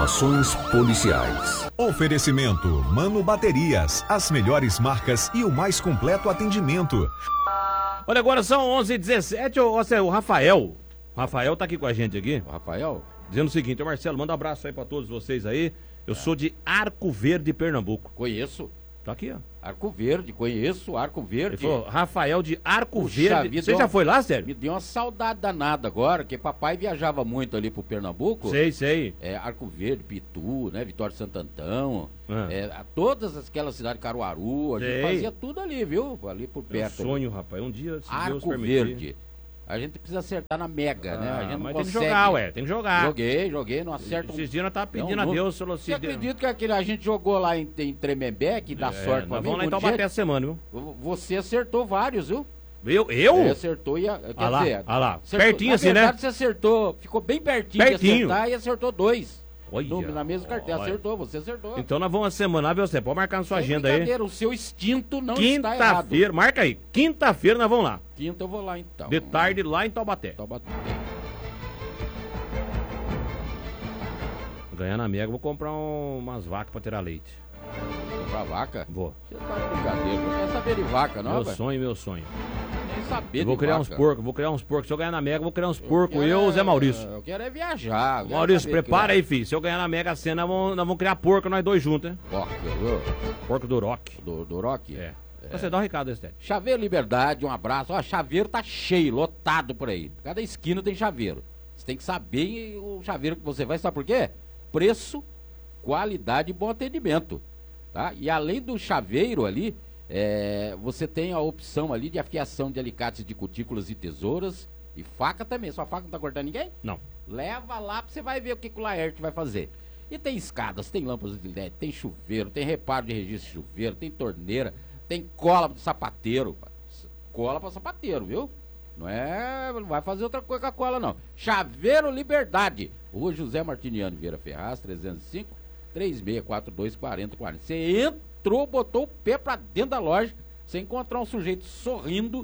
Ações policiais. Oferecimento Mano Baterias, as melhores marcas e o mais completo atendimento. Olha, agora são 11h17, o Rafael. O Rafael tá aqui com a gente aqui. O Rafael? Dizendo o seguinte, Marcelo, manda um abraço aí pra todos vocês aí. Eu sou de Arco Verde, Pernambuco. Conheço. Tá aqui, ó. Arco Verde, conheço Arco Verde. Ele falou, Rafael de Arco Puxa Verde. vida, Você já foi lá, sério? Me deu uma saudade danada agora, porque papai viajava muito ali pro Pernambuco. Sei. Arco Verde, Pitu, né? Vitória de Santo Antão. Todas aquelas cidades, Caruaru, a gente fazia tudo ali, viu? Ali por perto. Sonho, rapaz. Um dia, se Deus Arco permitir. Verde. A gente precisa acertar na Mega, né? A gente não mas consegue. tem que jogar, tem que jogar. Joguei, não acerta. Esses dias nós tava pedindo a Deus, falou assim. Você acredita que a gente jogou lá em Tremembé, que dá sorte pra nós mim? vamos lá em Taubaté essa semana, viu? Você acertou vários, viu? Eu? Acertou e... Quer dizer... Olha lá, acertou, pertinho assim, né? Na verdade, você acertou, ficou bem pertinho de acertar e acertou 2. Olha, na mesma carteira, você acertou. Então nós vamos uma semana lá, viu, você? Pode marcar na sua agenda aí. O seu instinto não está errado. Quinta-feira, marca aí. Quinta-feira nós vamos lá. Quinta eu vou lá então. De tarde lá em Taubaté. Ganhar na Mega, vou comprar umas vacas pra tirar leite. Comprar vaca? Vou. Você tá de brincadeira, não quer saber de vaca, não, Meu sonho. Nem saber vou de criar vaca. Vou criar uns porcos. Se eu ganhar na Mega, vou criar uns porcos. Eu e o Zé Maurício. Eu quero é viajar. Maurício, prepara aí, filho. Se eu ganhar na Mega Sena, nós vamos criar porco, nós dois juntos, hein? Porco do Rock. Do Rock? Você dá um recado, Estédio. Chaveiro Liberdade, um abraço. Ó, chaveiro tá cheio, lotado por aí. Cada esquina tem chaveiro. Você tem que saber o chaveiro que você vai. Sabe por quê? Preço, qualidade e bom atendimento. Tá? E além do chaveiro ali, você tem a opção ali de afiação de alicates de cutículas e tesouras. E faca também. Sua faca não tá cortando ninguém? Não. Leva lá pra você vai ver o que o Laerte vai fazer. E tem escadas, tem lâmpadas de LED, tem chuveiro, tem reparo de registro de chuveiro, tem torneira, tem cola para sapateiro. Cola para sapateiro, viu? Não vai fazer outra coisa com a cola, não. Chaveiro Liberdade. Rua José Martiniano Vieira Ferraz, 305 3642 4040. Você entrou, botou o pé pra dentro da loja, você encontrar um sujeito sorrindo.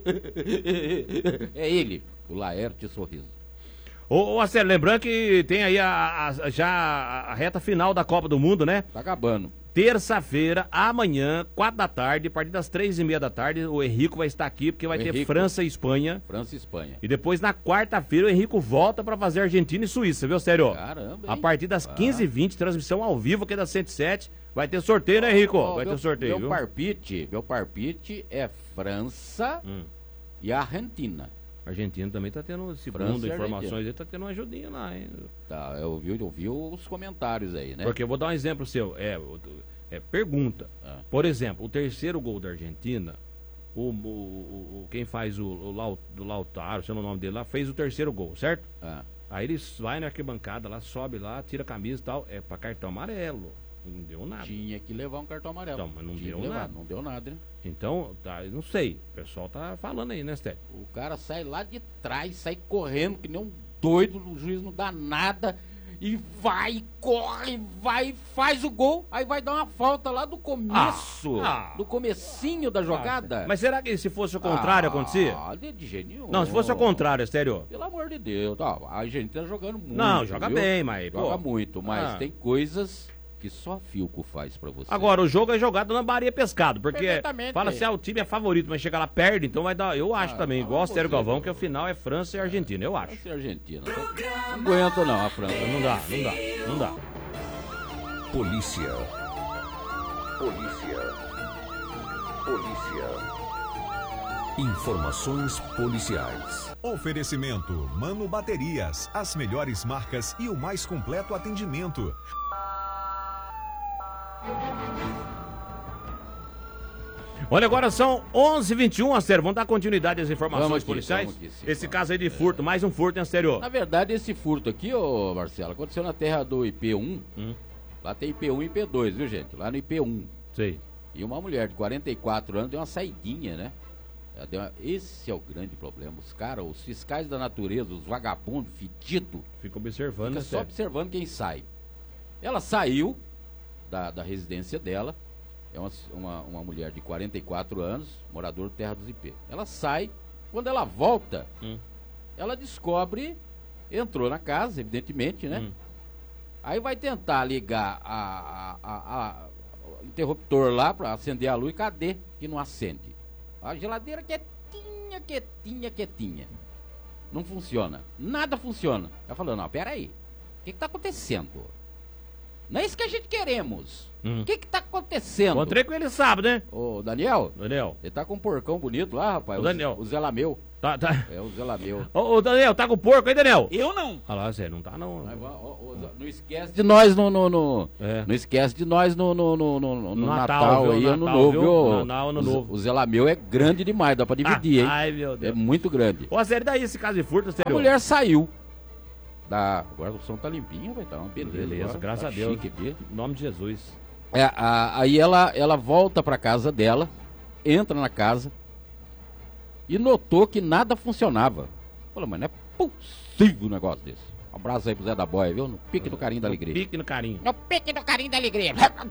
É ele, o Laerte Sorriso. Ô, Marcelo, lembrando que tem aí já a reta final da Copa do Mundo, né? Tá acabando. Terça-feira, amanhã, 4 da tarde, a partir das 3h30 da tarde, o Henrico vai estar aqui, porque vai ter França e Espanha. França e Espanha. E depois, na quarta-feira, o Henrico volta pra fazer Argentina e Suíça, viu, sério? Caramba, hein? A partir das 15h20, transmissão ao vivo aqui da 107. Vai ter sorteio, né, Henrico? Vai ter sorteio, viu? Meu palpite é França e Argentina. A Argentina também tá tendo, segundo informações, ele tá tendo uma ajudinha lá, hein? Tá, eu vi os comentários aí, né? Porque eu vou dar um exemplo seu. Pergunta. Por exemplo, o terceiro gol da Argentina, quem faz o Lautaro, sei lá o nome dele lá, fez o terceiro gol, certo? Aí ele vai na arquibancada lá, sobe lá, tira a camisa e tal, é pra cartão amarelo. Não deu nada. Tinha que levar um cartão amarelo. Então, mas não deu nada. Não deu nada, né? Então, não sei. O pessoal tá falando aí, né, Sté? O cara sai lá de trás, sai correndo que nem um doido, o juiz não dá nada. E vai, corre, vai, faz o gol. Aí vai dar uma falta lá do começo. Do comecinho da jogada. Mas será que se fosse o contrário acontecia? De jeito nenhum. Não, se fosse o contrário, Estéreo. Pelo amor de Deus. A Argentina tá jogando muito. Não, joga bem, mas... Joga muito, mas tem coisas que só Filco faz pra você. Agora, o jogo é jogado na Baria Pescado, porque fala assim, o time é favorito, mas chega lá, perde, então vai dar... Eu acho também, igual o Estéreo Galvão, que o final é França e Argentina, eu acho. França e Argentina. Não aguento não, a França. Não dá. Polícia. Informações policiais. Oferecimento Mano Baterias, as melhores marcas e o mais completo atendimento. Olha, agora são 11h21, Astério. Vamos dar continuidade às informações policiais? Esse caso aí de furto, mais um furto, hein, Astério? Na verdade, esse furto aqui, ô Marcelo, aconteceu na terra do IP1. Lá tem IP1 e IP2, viu, gente? Lá no IP1. Sei. E uma mulher de 44 anos deu uma saidinha, né? Esse é o grande problema. Os caras, os fiscais da natureza, os vagabundos, fedidos, Fica observando, só observando quem sai. Ela saiu da residência dela. É uma mulher de 44 anos, morador de Terra dos IP. Ela sai, quando ela volta, ela descobre, entrou na casa, evidentemente, né? Aí vai tentar ligar o interruptor lá pra acender a luz, cadê? Que não acende. A geladeira quietinha. Não funciona. Nada funciona. Ela falou, não, peraí. O que tá acontecendo? Não é isso que a gente queremos. O que tá acontecendo? Encontrei com ele sábado, né? Ô, Daniel, Daniel. ele tá com um porcão bonito lá, rapaz. O Daniel. O Zé Lameu. Tá. É o Zé Lameu. Ô, Daniel, tá com porco aí, Daniel? Eu não. Ah lá, Zé, não tá não. Não esquece de nós no É. Não esquece de nós no Natal, Natal aí, viu? Ano Natal, Novo, viu? viu? Natal, Ano Novo. O Zé Lameu é grande demais, dá pra dividir, hein? Ai, meu É Deus. muito grande. Ô, sério, daí esse caso de furto, A sério? mulher saiu. Agora o som tá limpinho, vai tá uma beleza. Beleza, agora, graças tá a Deus. chique aqui. Em nome de Jesus. Aí ela volta pra casa dela, entra na casa e notou que nada funcionava. Falou, mas não é possível um negócio desse. Um abraço aí pro Zé da Boia, viu? No pique do carinho da alegria. Pique no carinho. No pique do carinho da alegria.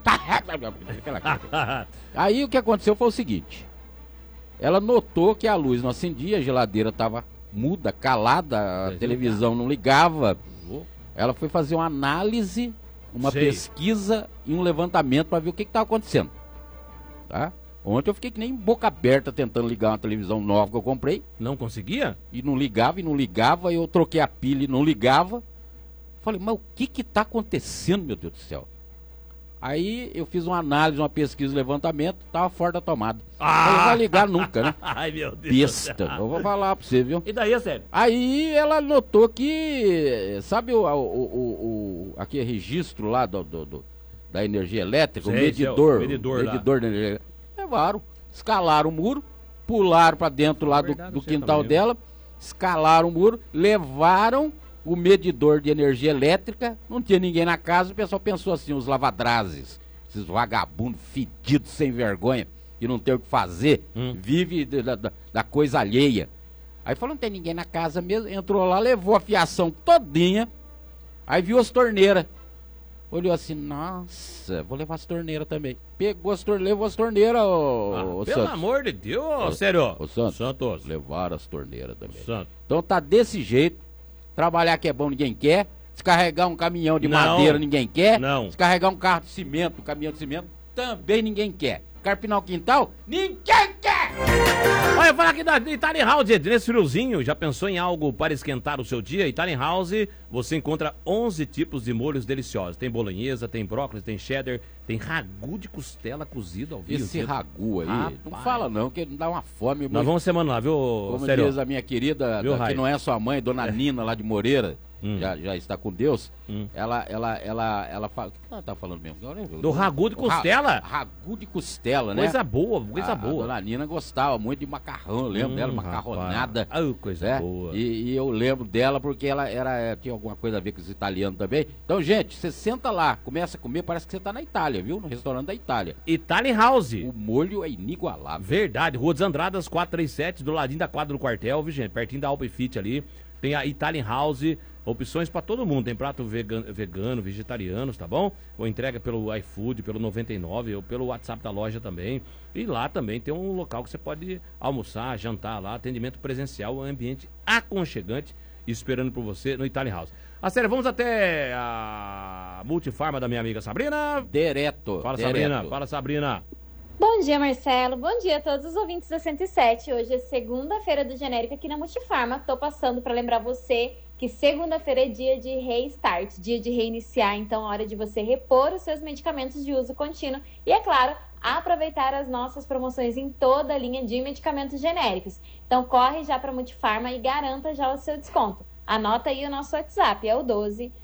Aí o que aconteceu foi o seguinte. Ela notou que a luz não acendia, a geladeira estava muda, calada, a televisão não ligava. Ela foi fazer uma análise, uma pesquisa e um levantamento para ver o que estava acontecendo. Tá? Ontem eu fiquei que nem boca aberta tentando ligar uma televisão nova que eu comprei. Não conseguia? E não ligava, eu troquei a pilha e não ligava. Falei, mas o que tá acontecendo, meu Deus do céu? Aí eu fiz uma análise, uma pesquisa, um levantamento, tava fora da tomada. Falei, não vai ligar nunca, né? Ai, meu Deus. Besta, eu vou falar pra você, viu? E daí, é sério? Aí ela notou que, sabe aquele registro lá da energia elétrica, Sei, o medidor medidor da energia elétrica. Levaram, escalaram o muro, pularam pra dentro lá do quintal também, dela, escalaram o muro, levaram o medidor de energia elétrica, não tinha ninguém na casa, o pessoal pensou assim, os lavadrazes, esses vagabundos fedidos, sem vergonha, que não tem o que fazer, vive da coisa alheia. Aí falou, não tem ninguém na casa mesmo, entrou lá, levou a fiação todinha, aí viu as torneiras, olhou assim, nossa, vou levar as torneiras também. Pegou as torneiras, levou as torneiras, ô pelo Santos. amor de Deus, sério. Ô Santos, Santos. levaram as torneiras também. Santos. Então tá desse jeito, trabalhar que é bom ninguém quer, descarregar um caminhão de madeira ninguém quer, descarregar um carro de cimento, um caminhão de cimento, também ninguém quer. Carpinar o quintal, ninguém quer! Olha, eu falar aqui da Italian House, nesse friozinho, já pensou em algo para esquentar o seu dia? Italian House, você encontra 11 tipos de molhos deliciosos. Tem bolonhesa, tem brócolis, tem cheddar, tem ragu de costela cozido ao vivo. Esse ragu aí, não fala não, que dá uma fome. Nós vamos semana lá, viu, como sério? diz a minha querida, que não é sua mãe, dona Nina lá de Moreira, já está com Deus, ela fala, o que ela tá falando mesmo? Do ragu de costela? Ragu de costela, né? Coisa boa, coisa boa. A dona Nina gostava muito de macarrão, eu lembro dela, macarronada. Coisa boa. E eu lembro dela porque ela tinha alguma coisa a ver com os italianos também. Então, gente, você senta lá, começa a comer, parece que você tá na Itália, viu? No restaurante da Itália. Italian House. O molho é inigualável. Verdade, Rua dos Andradas, 437, do ladinho da quadra do quartel, viu, gente? Pertinho da Alpe Fit ali. Tem a Italian House, opções pra todo mundo. Tem prato vegano, vegetarianos, tá bom? Ou entrega pelo iFood, pelo 99, ou pelo WhatsApp da loja também. E lá também tem um local que você pode almoçar, jantar lá, atendimento presencial, um ambiente aconchegante, esperando por você no Italian House. Sério, vamos até a Multifarma da minha amiga Sabrina. Direto. Fala, Sabrina. Fala, Sabrina. Bom dia, Marcelo. Bom dia a todos os ouvintes da 107. Hoje é segunda-feira do genérico aqui na Multifarma. Tô passando para lembrar você que segunda-feira é dia de restart, dia de reiniciar. Então, hora de você repor os seus medicamentos de uso contínuo. E, é claro, aproveitar as nossas promoções em toda a linha de medicamentos genéricos. Então, corre já para a Multifarma e garanta já o seu desconto. Anota aí o nosso WhatsApp, é o 12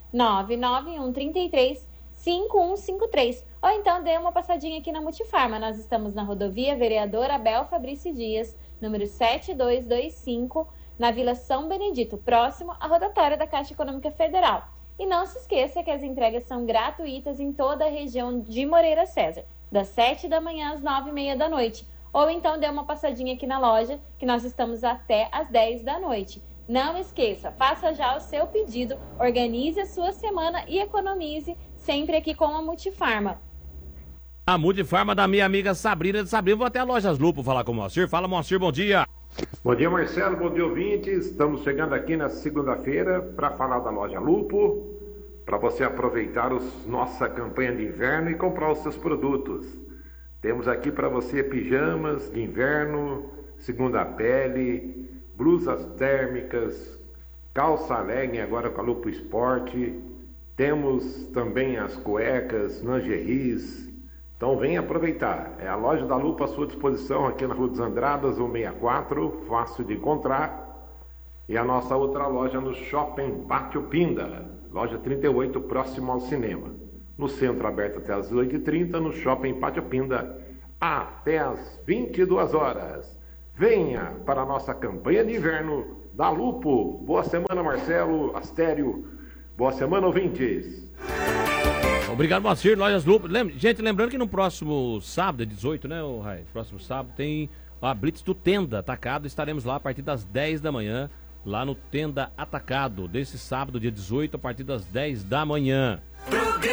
99133 5153. Ou então dê uma passadinha aqui na Multifarma. Nós estamos na rodovia Vereador Abel Fabrício Dias, número 7225, na Vila São Benedito, próximo à rotatória da Caixa Econômica Federal. E não se esqueça que as entregas são gratuitas em toda a região de Moreira César, das 7 da manhã às 9h30 da noite. Ou então dê uma passadinha aqui na loja, que nós estamos até às 10 da noite. Não esqueça, faça já o seu pedido, organize a sua semana e economize sempre aqui com a Multifarma. A Multifarma da minha amiga Sabrina de Sabrina. Vou até a Lojas Lupo falar com o Moacir. Fala, Moacir, bom dia. Bom dia, Marcelo, bom dia, ouvintes. Estamos chegando aqui na segunda-feira para falar da Loja Lupo. para você aproveitar nossa campanha de inverno e comprar os seus produtos. Temos aqui para você pijamas de inverno, segunda pele, blusas térmicas, calça legging agora com a Lupo Esporte. Temos também as cuecas, lingeries. Então venha aproveitar. É a loja da Lupo à sua disposição aqui na Rua dos Andradas, 164, fácil de encontrar. E a nossa outra loja no Shopping Pátio Pinda, loja 38, próximo ao cinema. No centro, aberto até às 18h30, no Shopping Pátio Pinda, até às 22 horas. Venha para a nossa campanha de inverno da Lupo. Boa semana, Marcelo, Astério. Boa semana, ouvintes. Obrigado, Moacir, Lojas Lupo. Gente, lembrando que no próximo sábado, 18, né, Rai? Próximo sábado tem a Blitz do Tenda Atacado. Estaremos lá a partir das 10 da manhã, lá no Tenda Atacado, desse sábado, dia 18, a partir das 10 da manhã.